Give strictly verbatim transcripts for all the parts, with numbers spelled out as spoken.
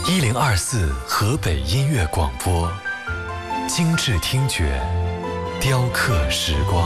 一零二四河北音乐广播，精致听觉，雕刻时光。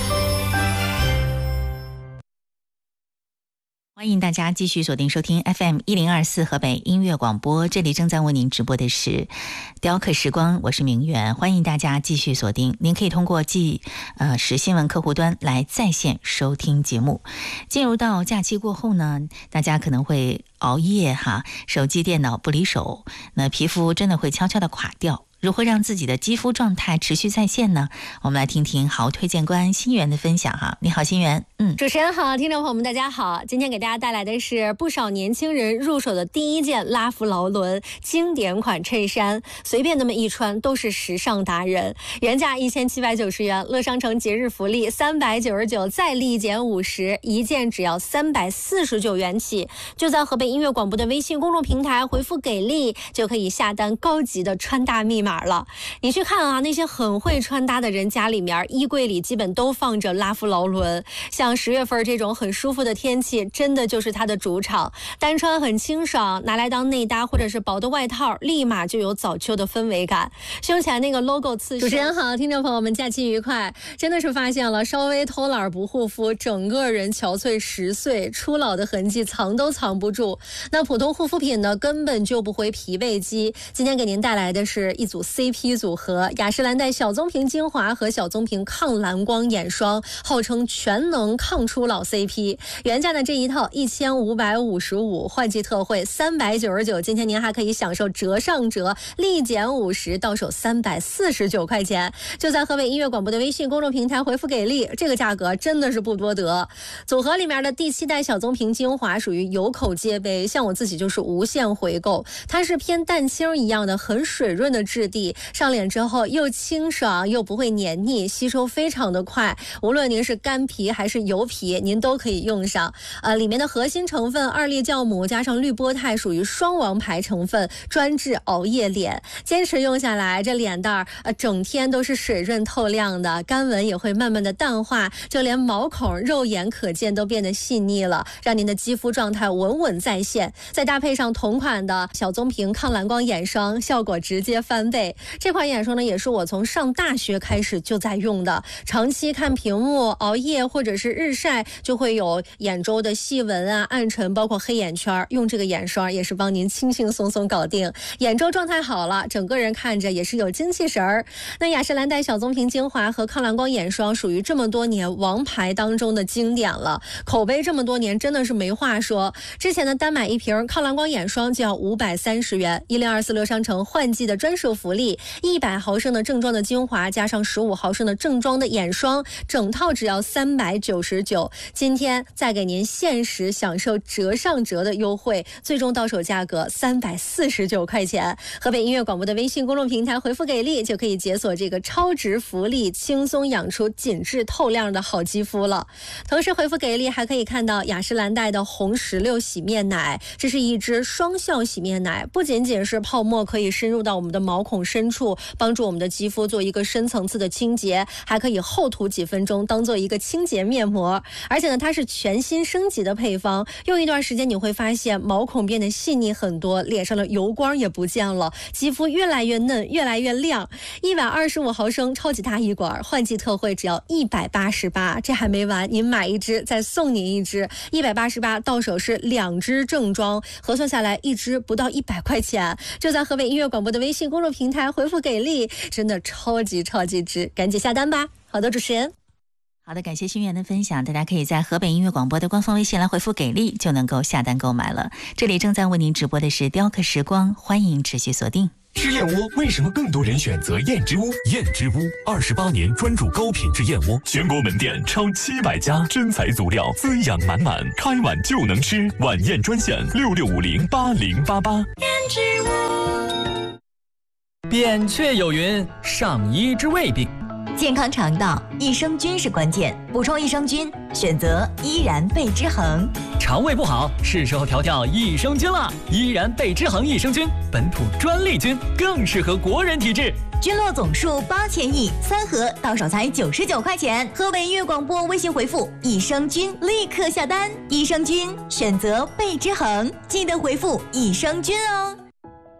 欢迎大家继续锁定收听 F M 一零二四河北音乐广播，这里正在为您直播的是雕刻时光，我是明媛，欢迎大家继续锁定。您可以通过即呃时新闻客户端来在线收听节目。进入到假期过后呢，大家可能会熬夜哈，手机电脑不离手，那皮肤真的会悄悄的垮掉。如何让自己的肌肤状态持续在线呢？我们来听听好推荐官心源的分享哈。你好，心源。嗯， 主持人好，听众朋友们大家好。今天给大家带来的是不少年轻人入手的第一件拉夫劳伦经典款衬衫，随便那么一穿都是时尚达人。原价一千七百九十元，乐商城节日福利三百九十九，再立减五十，一件只要三百四十九元起。就在河北音乐广播的微信公众平台回复给力，就可以下单高级的穿搭密码了。你去看啊，那些很会穿搭的人家里面衣柜里基本都放着拉夫劳伦，像十月份这种很舒服的天气，真的就是它的主场。单穿很清爽，拿来当内搭或者是薄的外套，立马就有早秋的氛围感。胸前那个 logo 刺绣。主持人好，听众朋友们假期愉快。真的是发现了，稍微偷懒不护肤，整个人憔悴十岁，初老的痕迹藏都藏不住。那普通护肤品呢，根本救不回脾胃肌。今天给您带来的是一组 C P 组合，雅诗兰黛小棕瓶精华和小棕瓶抗蓝光眼霜，号称全能抗初老 C P。 原价的这一套一千五百五十五，换季特惠三百九十九，今天您还可以享受折上折，立减五十，到手三百四十九块钱。就在河北音乐广播的微信公众平台回复给力，这个价格真的是不多得。组合里面的第七代小棕瓶精华属于有口皆碑，像我自己就是无限回购。它是偏蛋清一样的很水润的质地，上脸之后又清爽又不会黏腻，吸收非常的快，无论您是干皮还是油皮，您都可以用上。呃，里面的核心成分二裂酵母加上绿波肽属于双王牌成分，专治熬夜脸。坚持用下来，这脸蛋儿呃整天都是水润透亮的，干纹也会慢慢的淡化，就连毛孔肉眼可见都变得细腻了，让您的肌肤状态稳稳在线。再搭配上同款的小棕瓶抗蓝光眼霜，效果直接翻倍。这款眼霜呢，也是我从上大学开始就在用的。长期看屏幕、熬夜或者是日晒，就会有眼周的细纹啊、暗沉，包括黑眼圈。用这个眼霜也是帮您轻轻松松搞定。眼周状态好了，整个人看着也是有精气神儿。那雅诗兰黛小棕瓶精华和抗蓝光眼霜属于这么多年王牌当中的经典了，口碑这么多年真的是没话说。之前的单买一瓶抗蓝光眼霜就要五百三十元，一零二四乐商城换季的专属福利。一百毫升的正装的精华加上十五毫升的正装的眼霜，整套只要三百九十九。今天再给您限时享受折上折的优惠，最终到手价格三百四十九块钱。河北音乐广播的微信公众平台回复给力，就可以解锁这个超值福利，轻松养出紧致透亮的好肌肤了。同时回复给力还可以看到雅诗兰黛的红石榴洗面奶，这是一支双效洗面奶，不仅仅是泡沫可以深入到我们的毛孔深处，帮助我们的肌肤做一个深层次的清洁，还可以厚涂几分钟当做一个清洁面膜。而且呢，它是全新升级的配方，用一段时间你会发现毛孔变得细腻很多，脸上的油光也不见了，肌肤越来越嫩，越来越亮。一百二十五毫升超级大一管，换季特惠只要一百八十八，这还没完，您买一支再送您一支，一百八十八到手是两支正装，核算下来一支不到一百块钱。就在河北音乐广播的微信公众平台回复给力，真的超级超级值，赶紧下单吧。好的，主持人。 好的，感谢心源的分享，大家可以在河北音乐广播的官方微信来回复给力，就能够下单购买了。这里正在为您直播的是雕刻时光，欢迎持续锁定。 吃燕窝为什么更多人选择燕之屋？燕之屋二十八年专注高品质燕窝，全国门店超七百家，真材足料，滋养满满，开碗就能吃。晚宴专线六六五零八零八八。燕之屋。扁鹊有云：上医之未病。 健康肠道，益生菌是关键，补充益生菌，选择依然贝之恒。 肠胃不好，是时候调调益生菌了。依然贝之恒益生菌，本土专利菌，更适合国人体质。 菌落总数八千亿，三盒到手才九十九块钱。河北音乐广播微信回复益生菌，立刻下单。益生菌选择贝之恒，记得回复益生菌哦。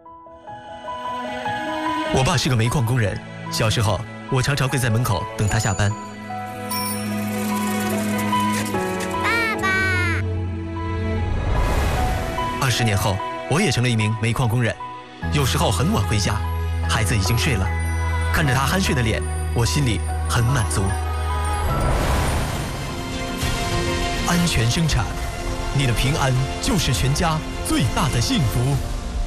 我爸是个煤矿工人，小时候我常常会在门口等他下班。 爸爸。 二十年后，我也成了一名煤矿工人，有时候很晚回家，孩子已经睡了，看着他酣睡的脸，我心里很满足。安全生产，你的平安就是全家最大的幸福。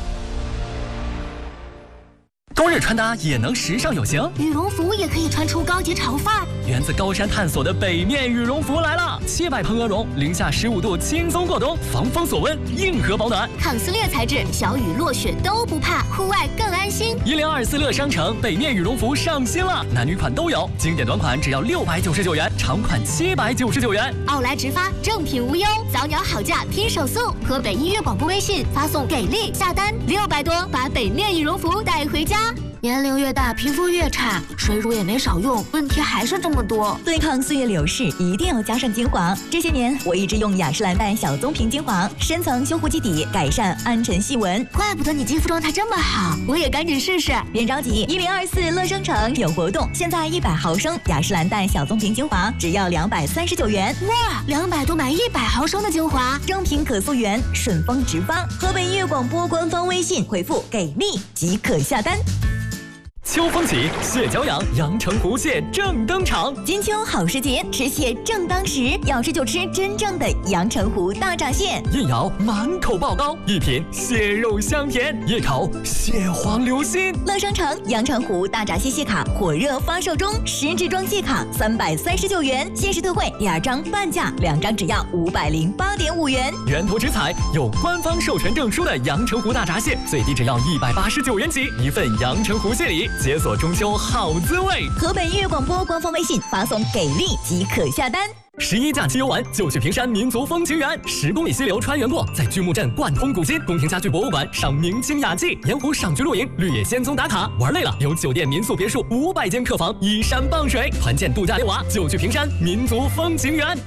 冬日穿搭也能时尚有型， 羽绒服也可以穿出高级潮范儿。 源自高山探索的北面羽绒服来了，七百蓬鹅绒，零下十五度轻松过冬，防风锁温，硬核保暖， 抗撕裂材质，小雨落雪都不怕，户外更安心。 一零二四乐商城北面羽绒服上新了，男女款都有，经典短款只要六百九十九元，长款七百九十九元。 奥莱直发，正品无忧，早鸟好价拼手速。河北音乐广播微信发送给力下单六百多，把北面羽绒服带回家。年龄越大，皮肤越差，水乳也没少用，问题还是这么多。 对抗岁月流逝，一定要加上精华。这些年，我一直用雅诗兰黛小棕瓶精华，深层修护基底，改善暗沉细纹。 怪不得你肌肤状态这么好，我也赶紧试试。 别着急，一零二四乐商城有活动，现在一百毫升雅诗兰黛小棕瓶精华只要两百三十九元。 哇，两百多买一百毫升的精华， 正品可溯源，顺丰直发。河北音乐广播官方微信回复给力即可下单。 秋风起，蟹脚痒，阳澄湖蟹正登场。 金秋好时节，吃蟹正当时，要吃就吃真正的阳澄湖大闸蟹。 一咬满口爆膏，一品蟹肉香甜，一口蟹黄流心。 乐商城阳澄湖大闸蟹蟹卡火热发售中，十支装蟹卡三百三十九元，限时特惠第二张半价，两张只要五百零八点五元。 源头直采有官方授权证书的阳澄湖大闸蟹，最低只要一百八十九元起，一份阳澄湖蟹礼。解锁中秋好滋味。 河北音乐广播官方微信发送给力即可下单。 十一假期游玩就去平山民族风情园，十公里溪流穿越过，在巨木镇贯通古今，宫廷家具博物馆赏明清雅集，盐湖赏菊露营，绿野仙踪打卡。玩累了有酒店民宿别墅五百间客房依山傍水，团建度假溜娃就去平山民族风情园。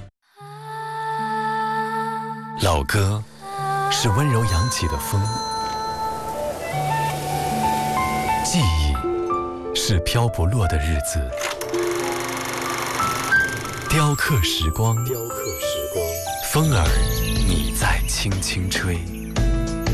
老歌是温柔扬起的风，记忆是飘不落的日子，雕刻时光，雕刻时光，风儿你在轻轻吹。